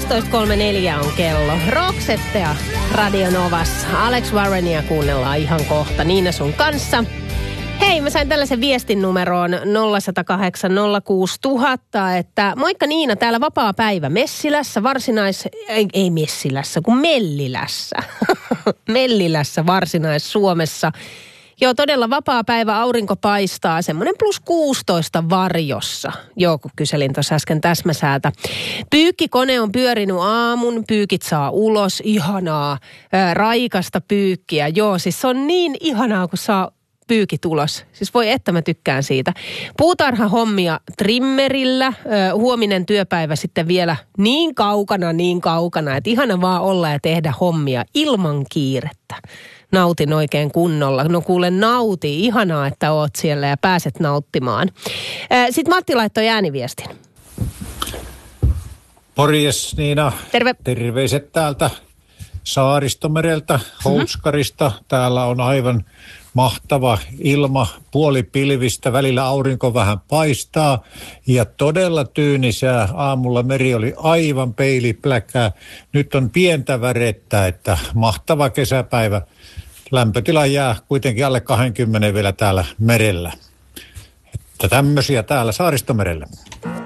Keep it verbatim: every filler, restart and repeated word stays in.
kuusitoista kolmekymmentäneljä on kello. Roxettea Radio Novassa. Alex Warrenia kuunnellaan ihan kohta Niina sun kanssa. Hei, mä sain tällaisen viestin numeroon nolla yksi nolla kahdeksan nolla kuusi nolla nolla nolla, että moikka Niina, täällä vapaa päivä Messilässä, varsinais... Ei, ei Messilässä, kun Mellilässä. Mellilässä Varsinais-Suomessa. Joo, todella vapaa päivä, aurinko paistaa, semmoinen plus kuusitoista varjossa. Joo, kun kyselin tuossa äsken täsmäsäätä. Pyykkikone on pyörinyt aamun, pyykit saa ulos, ihanaa, ää, raikasta pyykkiä. Joo, siis se on niin ihanaa, kun saa pyykit ulos. Siis voi että mä tykkään siitä. Puutarhahommia trimmerillä, ää, huominen työpäivä sitten vielä niin kaukana, niin kaukana, että ihana vaan olla ja tehdä hommia ilman kiirettä. Nautin oikein kunnolla. No kuule, nauti. Ihanaa, että oot siellä ja pääset nauttimaan. Sitten Matti laittoi ääniviestin. Morjes Niina. Terve. Terveiset täältä Saaristomereltä, Houskarista. Mm-hmm. Täällä on aivan mahtava ilma, puolipilvistä, välillä aurinko vähän paistaa ja todella tyynisää. Aamulla meri oli aivan peilipläkää. Nyt on pientä värettä, että mahtava kesäpäivä. Lämpötila jää kuitenkin alle kaksikymmentä vielä täällä merellä. Että tämmöisiä täällä Saaristomerellä.